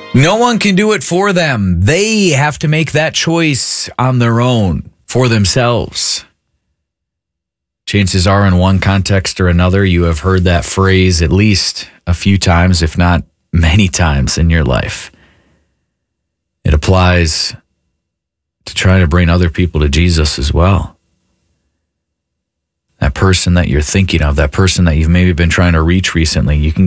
No one can do it for them. They have to make that choice on their own for themselves. Chances are, in one context or another, you have heard that phrase at least a few times, if not many times in your life. It applies to trying to bring other people to Jesus as well. That person that you're thinking of, that person that you've maybe been trying to reach recently, you can